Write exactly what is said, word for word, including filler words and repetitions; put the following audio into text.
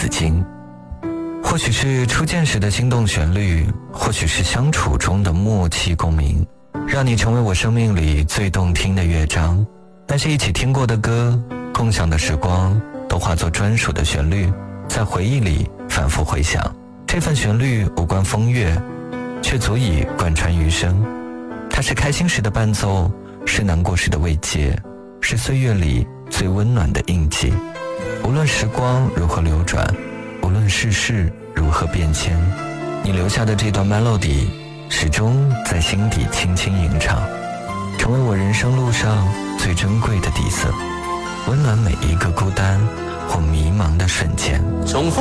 紫荆。或许是初见时的心动旋律，或许是相处中的默契共鸣，让你成为我生命里最动听的乐章。但是一起听过的歌，共享的时光，都化作专属的旋律，在回忆里反复回响。这份旋律无关风月，却足以贯穿余生。它是开心时的伴奏，是难过时的慰藉，是岁月里最温暖的印记。无论时光如何流转，无论世事如何变迁，你留下的这段 melody 始终在心底轻轻吟唱，成为我人生路上最珍贵的底色，温暖每一个孤单或迷茫的瞬间。 重复